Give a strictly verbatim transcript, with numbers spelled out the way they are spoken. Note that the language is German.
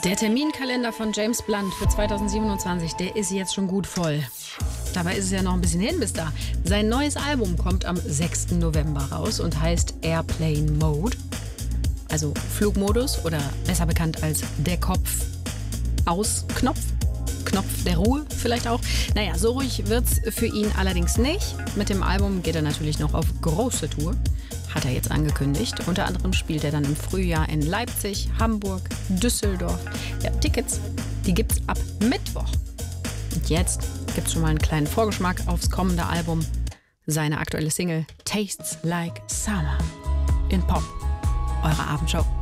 Der Terminkalender von James Blunt für zweitausendsiebenundzwanzig, der ist jetzt schon gut voll. Dabei ist es ja noch ein bisschen hin bis da. Sein neues Album kommt am sechsten November raus und heißt Airplane Mode. Also Flugmodus oder besser bekannt als der Kopf-Aus-Knopf. Knopf der Ruhe vielleicht auch. Naja, so ruhig wird's für ihn allerdings nicht. Mit dem Album geht er natürlich noch auf große Tour. Hat er jetzt angekündigt. Unter anderem spielt er dann im Frühjahr in Leipzig, Hamburg, Düsseldorf. Ja, Tickets, die gibt's ab Mittwoch. Und jetzt gibt's schon mal einen kleinen Vorgeschmack aufs kommende Album. Seine aktuelle Single Tastes Like Summer in Pop. Eure Abendshow.